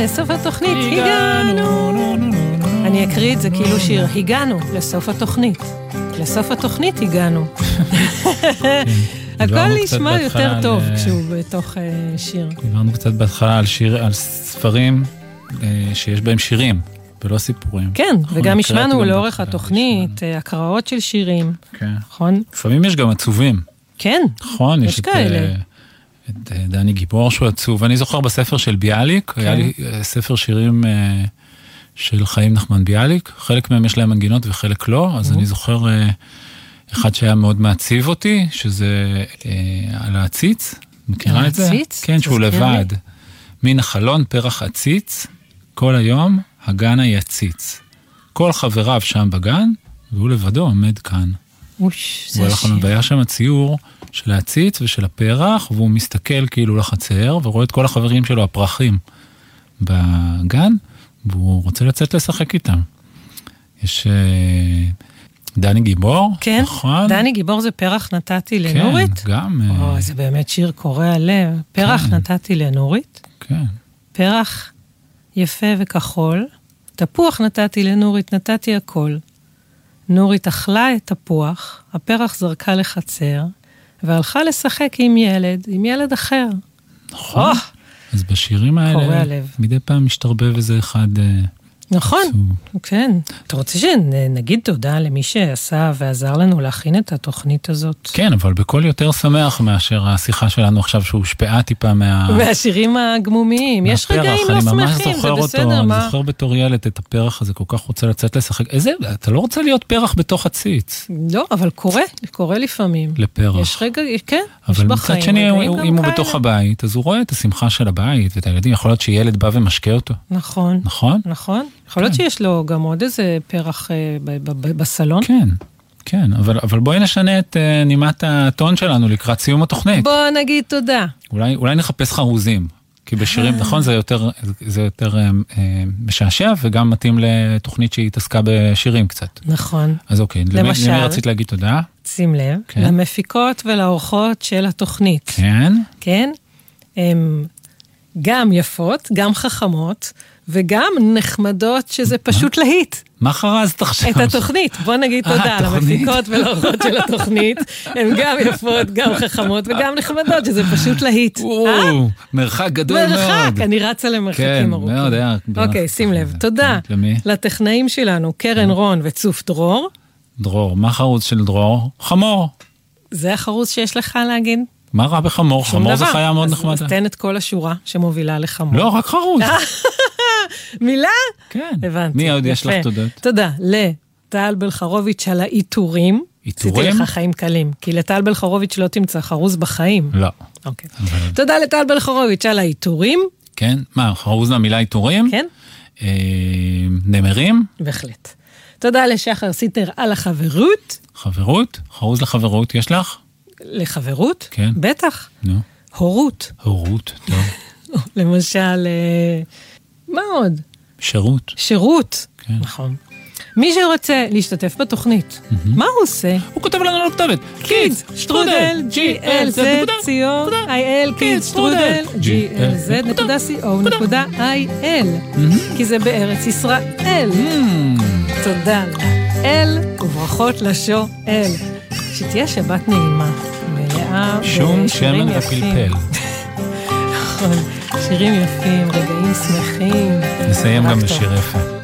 לסוף התוכנית, הגענו. אני אקריא את זה כאילו שיר, הגענו לסוף התוכנית. לסוף התוכנית הגענו. הכל נשמע יותר טוב כשהוא בתוך שיר. דיברנו קצת בהתחלה על ספרים שיש בהם שירים, ולא סיפורים. כן, וגם השמענו לאורך התוכנית, הקראות של שירים. כן. נכון? לפעמים יש גם עצובים. כן, נכון, יש כאלה. את דני גיבור שהוא עצוב. אני זוכר בספר של ביאליק, היה לי ספר שירים של חיים נחמן ביאליק, חלק מהם יש להם מנגינות וחלק לא, אז אני זוכר אחד שהיה מאוד מעציב אותי, שזה על העציץ, מכירה את זה? העציץ? כן, שהוא לבד. מן החלון פרח עציץ, כל היום הגן היציץ. כל חבריו שם בגן, והוא לבדו עומד כאן. זה השיר. והיה שם הציור של העציץ ושל הפרח, והוא מסתכל כאילו לחצר, ורואה את כל החברים שלו, הפרחים, בגן, והוא רוצה לצאת לשחק איתם. יש דני גיבור, כן, נכון? דני גיבור זה פרח נתתי לנורית? כן, גם. זה באמת שיר קורע לב. פרח נתתי לנורית? כן. פרח יפה וכחול. תפוח נתתי לנורית, נתתי הכל. נורית אכלה את תפוח, הפרח זרקה לחצר, והלכה לשחק עם ילד אחר. נכון. אז בשירים האלה, מדי פעם משתרבב איזה אחד... נכון, כן. אתה רוצה שנגיד תודה למי שעשה ועזר לנו להכין את התוכנית הזאת? כן, אבל בכל יותר שמח מאשר השיחה שלנו עכשיו שהוא השפעה טיפה מהשירים הגמומיים. יש רגעים לא שמחים, זה בסדר, מה? אני זוכר בתור ילד את הפרח הזה, כל כך רוצה לצאת לשחק. אתה לא רוצה להיות פרח בתוך הציץ. לא, אבל קורה לפעמים. לפרח. יש רגע, כן, אבל מצד שני, אם הוא בתוך הבית, אז הוא רואה את השמחה של הבית, ואת הילדים, יכול להיות שילד בא ומשקה אותו. נכון. נכון? נכון. יכול להיות שיש לו גם עוד איזה פרח בסלון. כן, כן, אבל בואי נשנה את נימת הטון שלנו לקראת סיום התוכנית. בוא נגיד תודה. אולי נחפש חרוזים, כי בשירים, נכון, זה יותר משעשע, וגם מתאים לתוכנית שהיא התעסקה בשירים קצת. נכון. אז אוקיי, למי רצית להגיד תודה? שים לב, למפיקות ולאורחות של התוכנית. כן. כן, הן גם יפות, גם חכמות, וגם נחמדות שזה פשוט להיט. מה חרזת עכשיו? את התוכנית. בוא נגיד תודה למפיקות ולאורחות של התוכנית. הן גם יפות, גם חכמות וגם נחמדות, שזה פשוט להיט. מרחק גדול מאוד. מרחק, אני רצה למרחקים ארוכים. כן, מאוד היה. אוקיי, שים לב. תודה לטכנאים שלנו, קרן רון וצוף דרור. דרור, מה חרוז של דרור? חמור. זה החרוז שיש לך להגיד? מה רע בחמור? חמור זה חיה מאוד נחמדה. אז תן את כל השורה שמובילה לחמור. לא, רק חרוז. מילה? כן. הבנתי. מי עוד יש לך תודות? תודה. לטל בלחרוביץ' על העיטורים. עיטורים? עשיתי לך חיים קלים. כי לטל בלחרוביץ' לא תמצא חרוז בחיים. לא. אוקיי. תודה לטל בלחרוביץ' על העיטורים. כן. מה, חרוז למילה עיטורים? כן. נמרים? בהחלט. תודה לשחר סיטר על החברות. חברות? חרוז לחברות יש לך? לחברות? כן. בטח. נו. הורות. הורות, טוב. למשל, מה עוד? שירות. שירות. כן. נכון. מי שרוצה להשתתף בתוכנית, מה הוא עושה? הוא כותב לנו על הכתובת. kids.glz.co.il kids.glz.co.il כי זה בארץ ישראל. תודה לאל וברכות לשואל. שתהיה שבת נעימה, מלאה שום שמן ופלפל. נכון, שירים יפים, רגעים שמחים. נסיים גם בשיר יפה.